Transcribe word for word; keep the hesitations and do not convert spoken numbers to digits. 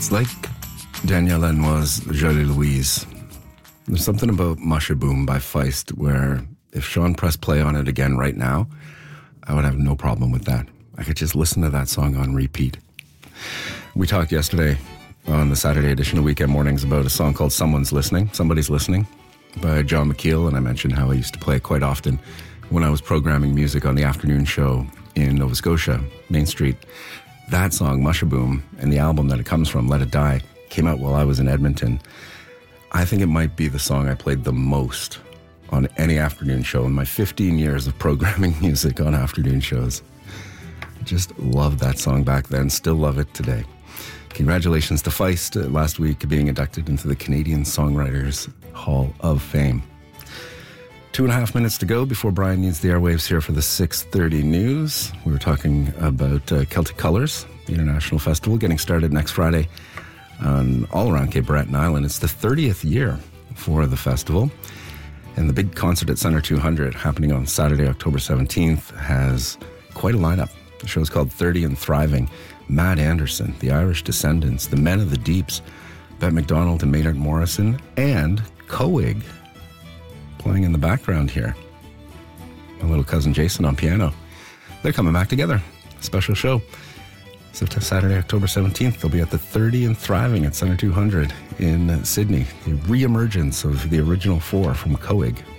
like Daniel Lanois' Jolie Louise. There's something about Mushaboom by Feist where if Sean pressed play on it again right now, I would have no problem with that. I could just listen to that song on repeat. We talked yesterday on the Saturday edition of Weekend Mornings about a song called Someone's Listening, Somebody's Listening by John McKeel, and I mentioned how I used to play it quite often when I was programming music on the afternoon show in Nova Scotia, Main Street. That song, Mushaboom, and the album that it comes from, Let It Die, came out while I was in Edmonton. I think it might be the song I played the most on any afternoon show in my fifteen years of programming music on afternoon shows. Just loved that song back then, still love it today. Congratulations to Feist uh, last week being inducted into the Canadian Songwriters Hall of Fame. Two and a half minutes to go before Brian needs the airwaves here for the six thirty news. We were talking about uh, Celtic Colours, the international festival, getting started next Friday on all around Cape Breton Island. It's the thirtieth year for the festival. And the big concert at Centre two hundred happening on Saturday, October seventeenth has quite a lineup. The show's called thirty and Thriving. Matt Anderson, the Irish Descendants, the Men of the Deeps, Bette McDonald and Maynard Morrison, and Coig playing in the background here. My little cousin Jason on piano. They're coming back together. Special show. So Saturday, October seventeenth, they'll be at the thirty and Thriving at Centre two hundred in Sydney. The re-emergence of the original four from Coig.